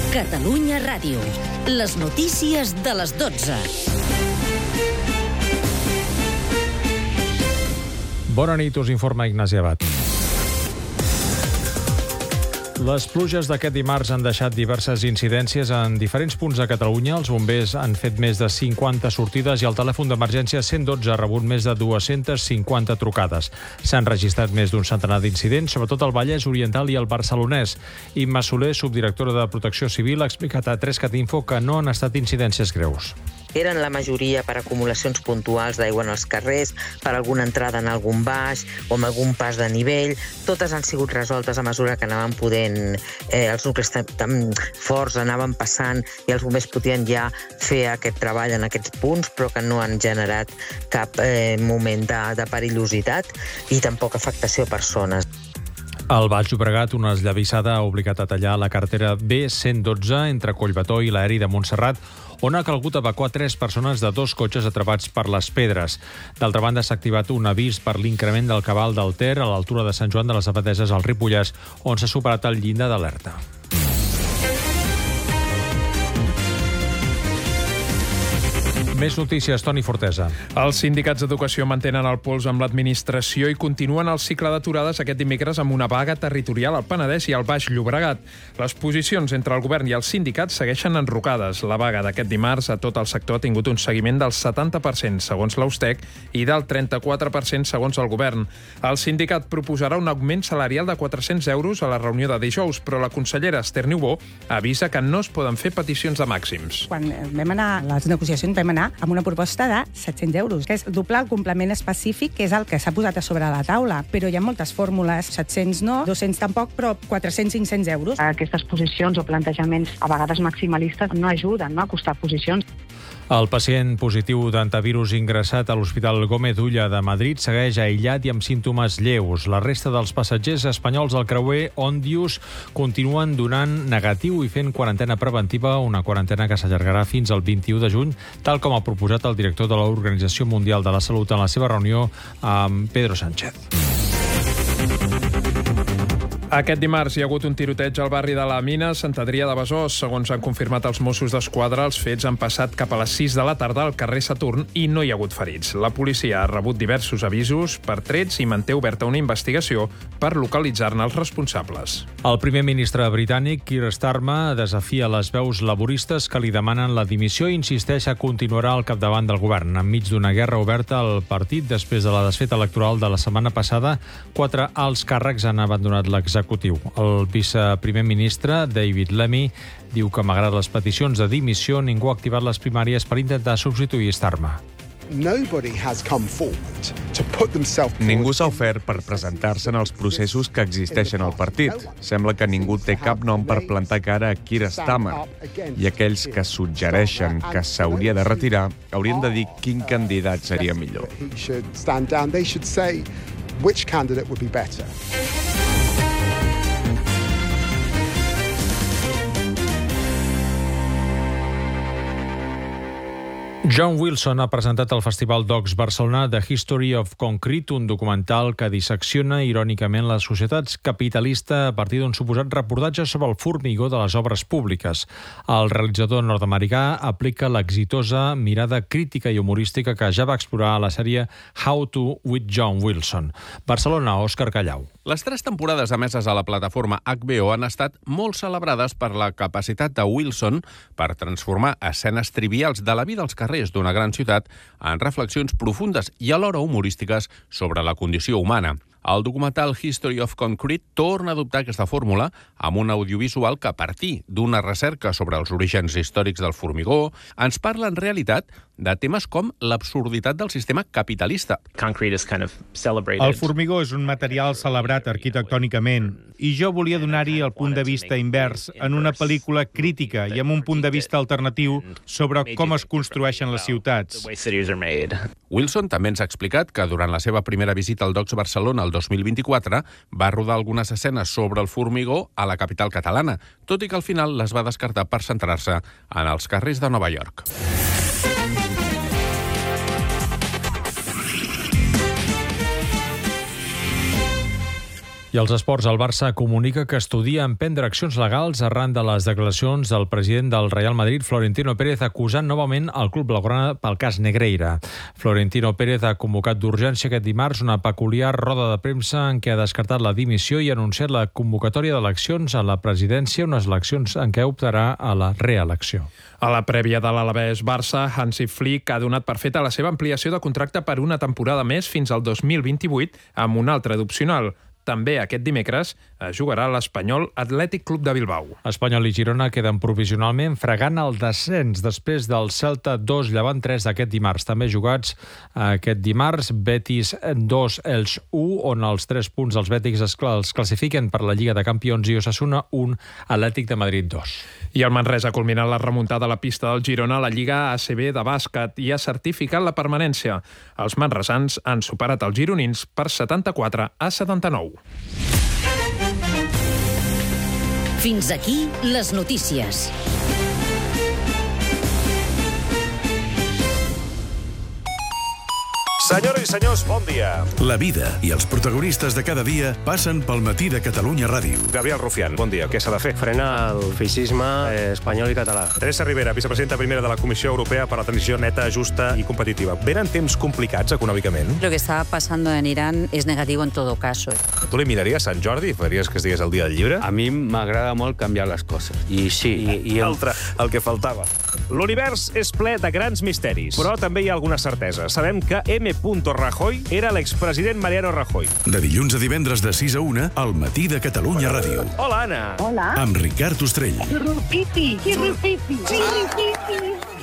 Catalunya Ràdio. Les notícies de les 12. Bona nit, us informa Ignasi Abad. Les pluges d'aquest dimarts han deixat diverses incidències en diferents punts de Catalunya. Els bombers han fet més de 50 sortides i el telèfon d'emergència 112 ha rebut més de 250 trucades. S'han registrat més d'un centenar d'incidents, sobretot al Vallès Oriental i al Barcelonès. Imma Soler, subdirectora de Protecció Civil, ha explicat a 3CAT Info que no han estat incidències greus. Eren la majoria per acumulacions puntuals d'aigua en els carrers, per alguna entrada en algun baix o amb algun pas de nivell. Totes han sigut resoltes a mesura que anaven podent, els nuclis tan forts anaven passant i els bombers podien ja fer aquest treball en aquests punts, però que no han generat cap moment de perillositat i tampoc afectació a persones. Al Baix Llobregat, una esllavissada ha obligat a tallar la carretera B112 entre Collbató i l'Aeri de Montserrat, on ha calgut evacuar 3 persones de 2 cotxes atrapats per les pedres. D'altra banda, s'ha activat un avís per l'increment del cabal del Ter a l'altura de Sant Joan de les Abadeses al Ripollès, on s'ha superat el llindar d'alerta. Més notícies, Toni Fortesa. Els sindicats d'educació mantenen el pols amb l'administració i continuen el cicle d'aturades aquest dimecres amb una vaga territorial al Penedès i al Baix Llobregat. Les posicions entre el govern i els sindicats segueixen enrocades. La vaga d'aquest dimarts a tot el sector ha tingut un seguiment del 70% segons l'Austec i del 34% segons el govern. El sindicat proposarà un augment salarial de 400 euros a la reunió de dijous, però la consellera Esther Niubó avisa que no es poden fer peticions de màxims. Quan vam anar a les negociacions vam anar amb una proposta de 700 euros, que és doblar el complement específic, que és el que s'ha posat a sobre la taula. Però hi ha moltes fórmules, 700 no, 200 tampoc, però 400-500 euros. Aquestes posicions o plantejaments a vegades maximalistes no ajuden a acostar posicions. El pacient positiu d'antivirus ingressat a l'Hospital Gómez Ulla de Madrid segueix aïllat i amb símptomes lleus. La resta dels passatgers espanyols del creuer Òndius continuen donant negatiu i fent quarantena preventiva, una quarantena que s'allargarà fins al 21 de juny, tal com ha proposat el director de l'Organització Mundial de la Salut en la seva reunió amb Pedro Sánchez. Aquest dimarts hi ha hagut un tiroteig al barri de la Mina, Sant Adrià de Besòs. Segons han confirmat els Mossos d'Esquadra, els fets han passat cap a les 6 de la tarda al carrer Saturn i no hi ha hagut ferits. La policia ha rebut diversos avisos per trets i manté oberta una investigació per localitzar-ne els responsables. El primer ministre britànic, Keir Starmer, desafia les veus laboristes que li demanen la dimissió i insisteix que continuarà al capdavant del govern. Enmig d'una guerra oberta al partit després de la desfeta electoral de la setmana passada, 4 alts càrrecs han abandonat l'executiu. El viceprimer ministre, David Lammy, diu que malgrat les peticions de dimissió, ningú ha activat les primàries per intentar substituir Starmer. Ningú s'ha ofert per presentar-se en els processos que existeixen al partit. Sembla que ningú té cap nom per plantar cara a Keir Starmer. I aquells que suggereixen que s'hauria de retirar haurien de dir quin candidat seria millor. John Wilson ha presentat al Festival Docs Barcelona The History of Concrete, un documental que dissecciona irònicament les societats capitalista a partir d'un suposat reportatge sobre el formigó de les obres públiques. El realitzador nord-americà aplica l'exitosa mirada crítica i humorística que ja va explorar a la sèrie How to with John Wilson. Barcelona, Òscar Callau. Les 3 temporades emeses a la plataforma HBO han estat molt celebrades per la capacitat de Wilson per transformar escenes trivials de la vida als carrers d'una gran ciutat en reflexions profundes i alhora humorístiques sobre la condició humana. El documental History of Concrete torna a adoptar aquesta fórmula amb un audiovisual que, a partir d'una recerca sobre els orígens històrics del formigó, ens parla en realitat de temes com l'absurditat del sistema capitalista. El formigó és un material celebrat arquitectònicament i jo volia donar-hi el punt de vista invers en una pel·lícula crítica i amb un punt de vista alternatiu sobre com es construeixen les ciutats. Wilson també ens ha explicat que durant la seva primera visita al Docs Barcelona el 2024 va rodar algunes escenes sobre el formigó a la capital catalana, tot i que al final les va descartar per centrar-se en els carrers de Nova York. I als esports, el Barça comunica que estudia emprendre accions legals arran de les declaracions del president del Real Madrid, Florentino Pérez, acusant novament el club blaugrana pel cas Negreira. Florentino Pérez ha convocat d'urgència aquest dimarts una peculiar roda de premsa en què ha descartat la dimissió i ha anunciat la convocatòria d'eleccions a la presidència, unes eleccions en què optarà a la reelecció. A la prèvia de l'Alavés Barça, Hansi Flick ha donat per feta la seva ampliació de contracte per una temporada més fins al 2028 amb una altra d'opcional. També aquest dimecres jugarà l'Espanyol Atlètic Club de Bilbao. Espanyol i Girona queden provisionalment fregant el descens després del Celta 2, Llevant 3 d'aquest dimarts. També jugats aquest dimarts, Betis 2, Elx 1, on els 3 punts dels bètics els classifiquen per la Lliga de Campions, i Osasuna 1, Atlètic de Madrid 2. I el Manresa ha culminat la remuntada a la pista del Girona a la Lliga ACB de bàsquet i ha certificat la permanència. Els manresans han superat els gironins per 74 a 79. Fins aquí les notícies. Senyores i senyors, bon dia. La vida i els protagonistes de cada dia passen pel Matí de Catalunya Ràdio. Gabriel Rufián, bon dia. Què s'ha de fer? Frenar el feixisme espanyol i català. Teresa Rivera, vicepresidenta primera de la Comissió Europea per a la Transició Neta, Justa y Competitiva. ¿Venen temps complicats econòmicament? Lo que está pasando en Irán es negativo en todo caso. Tu li miraries Sant Jordi i faries que estigués el dia del llibre? A mi m'agrada molt canviar les coses. I sí. Altre, el que faltava. L'univers és ple de grans misteris, però també hi ha alguna certesa. Sabem que M. Rajoy era l'expresident Mariano Rajoy. De dilluns a divendres de 6 a 1, al Matí de Catalunya Ràdio. Hola, Anna. Hola. Amb Ricard Ostrell. Chirripipi.